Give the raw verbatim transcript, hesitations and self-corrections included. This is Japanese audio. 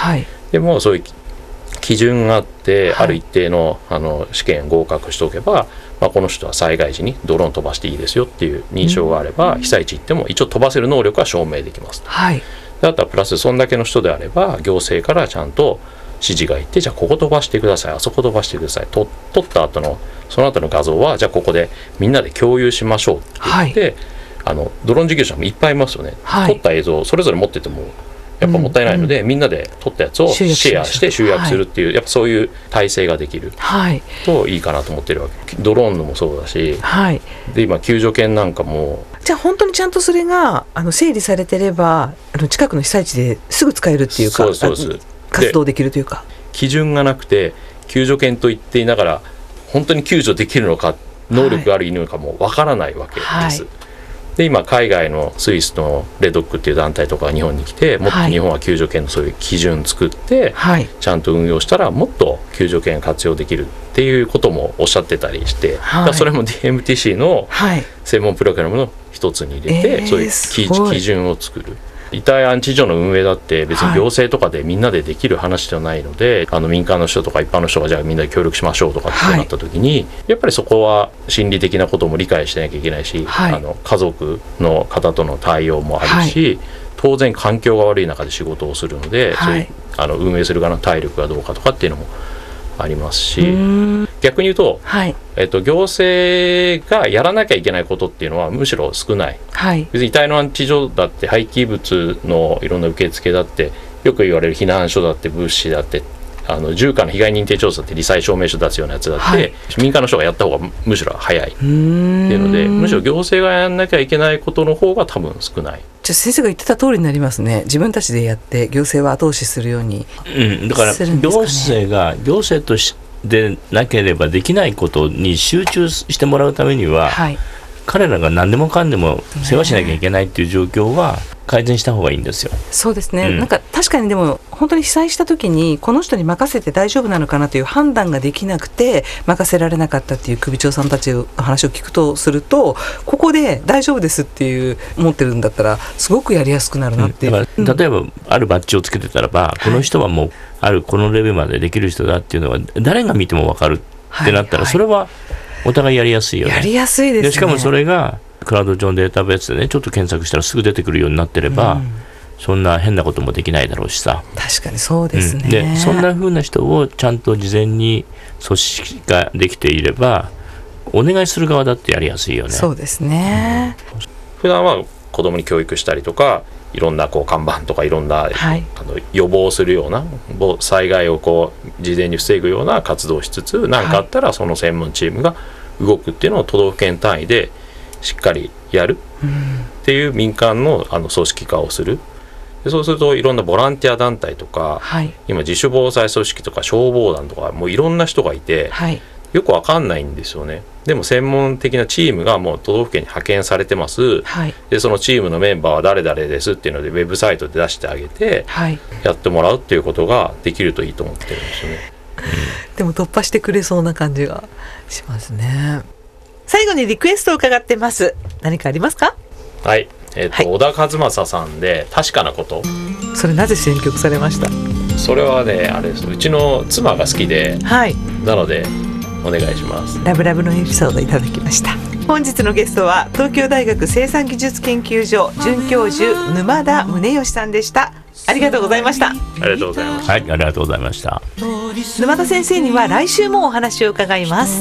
はい、 でもそういう基準があって、 はい、 ある一定 の, あの試験合格しておけば、まあ、この人は災害時にドローン飛ばしていいですよっていう認証があれば、うん、被災地行っても一応飛ばせる能力は証明できます、 はい、 であとはプラスそんだけの人であれば行政からちゃんと指示がいって、じゃあここ飛ばしてください、あそこ飛ばしてください、と撮った後のその後の画像はじゃあここでみんなで共有しましょうって言って、はい、あのドローン事業者もいっぱいいますよね、はい、撮った映像をそれぞれ持っててもやっぱもったいないので、うんうん、みんなで撮ったやつをシェアして集約するっていう、はい、やっぱそういう体制ができるといいかなと思ってるわけ。ドローンのもそうだし、はい、で今救助犬なんかも、 じゃあ本当にちゃんとそれがあの整理されてれば、あの近くの被災地ですぐ使えるっていうか、 そうそうそう、 活動できるというか、 基準がなくて救助犬と言っていながら本当に救助できるのか、能力がある犬かもわからないわけです、はい、で今海外のスイスのレドックっていう団体とか日本に来て、もっと日本は救助犬のそういう基準作って、はい、ちゃんと運用したらもっと救助犬活用できるっていうこともおっしゃってたりして、はい、それも ディーエムティーシー の専門プログラムの一つに入れて、はい、そういう 基, 基準を作る。遺体安置所の運営だって別に行政とかでみんなでできる話ではないので、はい、あの民間の人とか一般の人がじゃあみんなで協力しましょうとかってなった時に、はい、やっぱりそこは心理的なことも理解しなきゃいけないし、はい、あの家族の方との対応もあるし、はい、当然環境が悪い中で仕事をするので、はい、そういうあの運営する側の体力がどうかとかっていうのもありますし、逆に言うと、はい、えっと、行政がやらなきゃいけないことっていうのはむしろ少ない、はい、別に遺体の安置所だって廃棄物のいろんな受付だってよく言われる避難所だって物資だってあの住家の被害認定調査って罹災証明書出すようなやつだって、はい、民間の人がやった方がむしろ早いっていうので、むしろ行政がやらなきゃいけないことの方が多分少ない。 じゃあ先生が言ってた通りになりますね。自分たちでやって行政は後押しするように、 うん、だから行政が行政としてでなければできないことに集中してもらうためには、はい、彼らが何でもかんでも世話しなきゃいけないっていう状況は改善した方がいいんですよ。 そうですね、うん、なんか確かにでも本当に被災した時にこの人に任せて大丈夫なのかなという判断ができなくて任せられなかったっていう首長さんたちの話を聞くとすると、ここで大丈夫ですっていう思ってるんだったらすごくやりやすくなるなっていう、うん、 だから例えばあるバッジをつけてたらば、うん、この人はもうあるこのレベルまでできる人だっていうのは誰が見ても分かるってなったら、それはお互いやりやすいよね。 やりやすいですね。 でしかもそれがクラウド上のデータベースでねちょっと検索したらすぐ出てくるようになってれば、うん、そんな変なこともできないだろうしさ。 確かにそうですね、 うん、でそんな風な人をちゃんと事前に組織ができていればお願いする側だってやりやすいよね。 そうですね、 うん、普段は子供に教育したりとかいろんなこう看板とかいろんな、はい、あの予防するような災害をこう事前に防ぐような活動をしつつ、何かあったらその専門チームが動くっていうのを都道府県単位でしっかりやるっていう民間 の, あの組織化をする。でそうするといろんなボランティア団体とか、はい、今自主防災組織とか消防団とかもういろんな人がいて、はい、よくわかんないんですよね。でも専門的なチームがもう都道府県に派遣されてます、はい、でそのチームのメンバーは誰々ですっていうのでウェブサイトで出してあげて、はい、やってもらうっていうことができるといいと思ってるんですよね、 うん、でも突破してくれそうな感じがしますね。 最後にリクエストを伺ってます。何かありますか？ はい、えーとはい、小田和正さんで確かなこと。 それなぜ選曲されました？ それはねあれです、うちの妻が好きで、はい、なのでお願いします。 ラブラブのエピソードいただきました。 本日のゲストは東京大学生産技術研究所准教授沼田宗義さんでした。ありがとうございました。 ありがとうございました。 はい、ありがとうございました。 沼田先生には来週もお話を伺います。